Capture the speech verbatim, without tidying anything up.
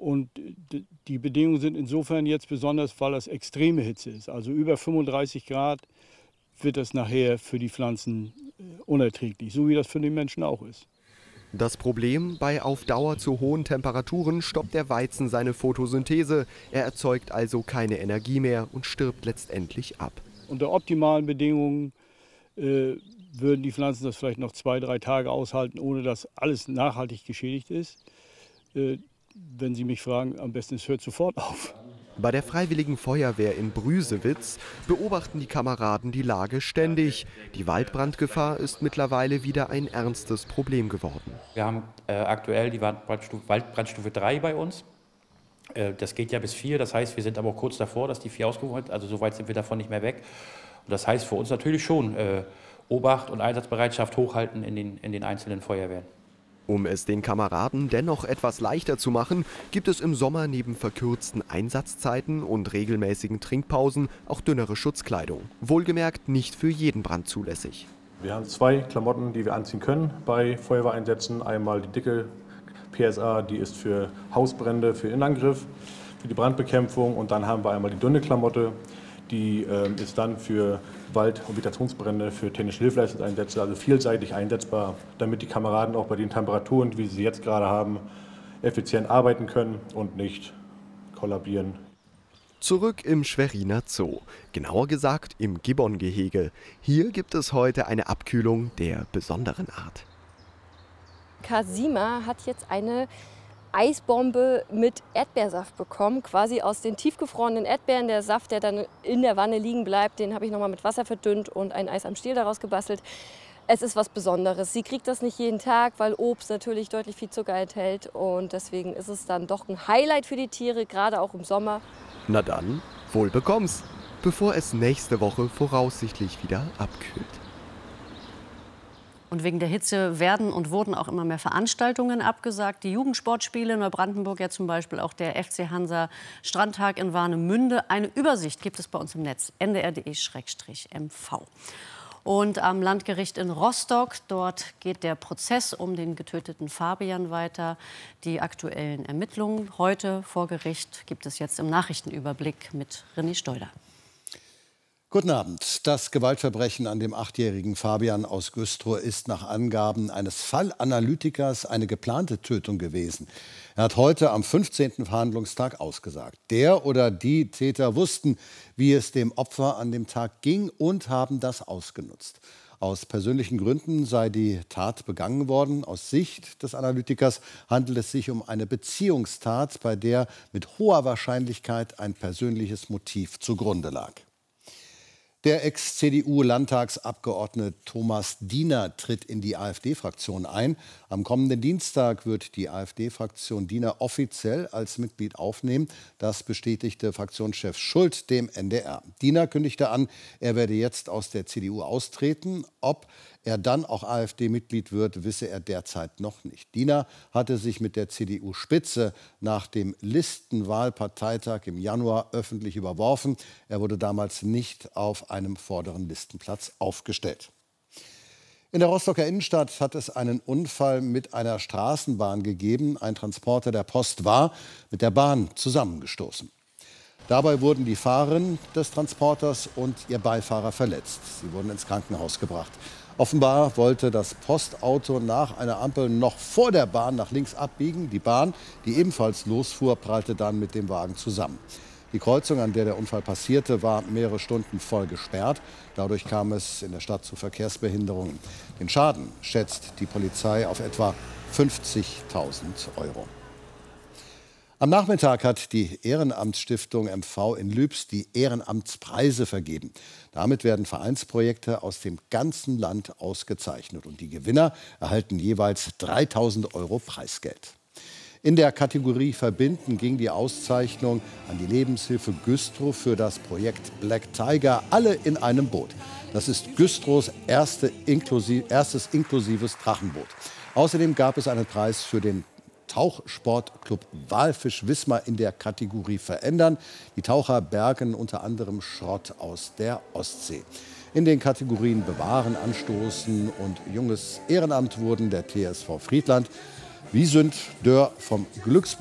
Und die Bedingungen sind insofern jetzt besonders, weil das extreme Hitze ist. Also über fünfunddreißig Grad wird das nachher für die Pflanzen unerträglich, so wie das für den Menschen auch ist. Das Problem: Bei auf Dauer zu hohen Temperaturen stoppt der Weizen seine Photosynthese. Er erzeugt also keine Energie mehr und stirbt letztendlich ab. Unter optimalen Bedingungen äh, würden die Pflanzen das vielleicht noch zwei, drei Tage aushalten, ohne dass alles nachhaltig geschädigt ist. Äh, wenn Sie mich fragen, am besten es hört sofort auf. Bei der Freiwilligen Feuerwehr in Brüsewitz beobachten die Kameraden die Lage ständig. Die Waldbrandgefahr ist mittlerweile wieder ein ernstes Problem geworden. Wir haben äh, aktuell die Waldbrandstufe, Waldbrandstufe drei bei uns. Äh, das geht ja bis vier, das heißt, wir sind aber auch kurz davor, dass die vier ausgerufen wird. Also so weit sind wir davon nicht mehr weg. Und das heißt für uns natürlich schon äh, Obacht und Einsatzbereitschaft hochhalten in den, in den einzelnen Feuerwehren. Um es den Kameraden dennoch etwas leichter zu machen, gibt es im Sommer neben verkürzten Einsatzzeiten und regelmäßigen Trinkpausen auch dünnere Schutzkleidung. Wohlgemerkt nicht für jeden Brand zulässig. Wir haben zwei Klamotten, die wir anziehen können bei Feuerwehreinsätzen. Einmal die dicke P S A, die ist für Hausbrände, für Innenangriff, für die Brandbekämpfung. Und dann haben wir einmal die dünne Klamotte, die äh, ist dann für Wald- und Vegetationsbrände, für technische Hilfeleistungseinsätze, also vielseitig einsetzbar, damit die Kameraden auch bei den Temperaturen, wie sie jetzt gerade haben, effizient arbeiten können und nicht kollabieren. Zurück im Schweriner Zoo, genauer gesagt im Gibbon-Gehege. Hier gibt es heute eine Abkühlung der besonderen Art. Kasima hat jetzt eine Eisbombe mit Erdbeersaft bekommen, quasi aus den tiefgefrorenen Erdbeeren. Der Saft, der dann in der Wanne liegen bleibt, den habe ich noch mal mit Wasser verdünnt und ein Eis am Stiel daraus gebastelt. Es ist was Besonderes. Sie kriegt das nicht jeden Tag, weil Obst natürlich deutlich viel Zucker enthält. Und deswegen ist es dann doch ein Highlight für die Tiere, gerade auch im Sommer. Na dann, wohl bekomm's, bevor es nächste Woche voraussichtlich wieder abkühlt. Und wegen der Hitze werden und wurden auch immer mehr Veranstaltungen abgesagt. Die Jugendsportspiele in Neubrandenburg, ja zum Beispiel auch der F C Hansa Strandtag in Warnemünde. Eine Übersicht gibt es bei uns im Netz, n d r punkt d e Schrägstrich m v. Und am Landgericht in Rostock, dort geht der Prozess um den getöteten Fabian weiter. Die aktuellen Ermittlungen heute vor Gericht gibt es jetzt im Nachrichtenüberblick mit René Steuder. Guten Abend. Das Gewaltverbrechen an dem achtjährigen Fabian aus Güstrow ist nach Angaben eines Fallanalytikers eine geplante Tötung gewesen. Er hat heute am fünfzehnten Verhandlungstag ausgesagt. Der oder die Täter wussten, wie es dem Opfer an dem Tag ging und haben das ausgenutzt. Aus persönlichen Gründen sei die Tat begangen worden. Aus Sicht des Analytikers handelt es sich um eine Beziehungstat, bei der mit hoher Wahrscheinlichkeit ein persönliches Motiv zugrunde lag. Der Ex-C D U-Landtagsabgeordnete Thomas Diener tritt in die AfD-Fraktion ein. Am kommenden Dienstag wird die AfD-Fraktion Diener offiziell als Mitglied aufnehmen. Das bestätigte Fraktionschef Schult dem N D R. Diener kündigte an, er werde jetzt aus der C D U austreten. Ob er dann auch AfD-Mitglied wird, wisse er derzeit noch nicht. Diener hatte sich mit der C D U-Spitze nach dem Listenwahlparteitag im Januar öffentlich überworfen. Er wurde damals nicht auf einem vorderen Listenplatz aufgestellt. In der Rostocker Innenstadt hat es einen Unfall mit einer Straßenbahn gegeben. Ein Transporter der Post war mit der Bahn zusammengestoßen. Dabei wurden die Fahrerin des Transporters und ihr Beifahrer verletzt. Sie wurden ins Krankenhaus gebracht. Offenbar wollte das Postauto nach einer Ampel noch vor der Bahn nach links abbiegen. Die Bahn, die ebenfalls losfuhr, prallte dann mit dem Wagen zusammen. Die Kreuzung, an der der Unfall passierte, war mehrere Stunden voll gesperrt. Dadurch kam es in der Stadt zu Verkehrsbehinderungen. Den Schaden schätzt die Polizei auf etwa fünfzigtausend Euro. Am Nachmittag hat die Ehrenamtsstiftung M V in Lübs die Ehrenamtspreise vergeben. Damit werden Vereinsprojekte aus dem ganzen Land ausgezeichnet. Und die Gewinner erhalten jeweils dreitausend Euro Preisgeld. In der Kategorie Verbinden ging die Auszeichnung an die Lebenshilfe Güstrow für das Projekt Black Tiger, alle in einem Boot. Das ist Güstrows erste inklusiv, erstes inklusives Drachenboot. Außerdem gab es einen Preis für den Tauchsportclub Walfisch Wismar in der Kategorie Verändern. Die Taucher bergen unter anderem Schrott aus der Ostsee. In den Kategorien Bewahren, Anstoßen und Junges Ehrenamt wurden der T S V Friedland, Wiesünd, Dörr vom Glücksburg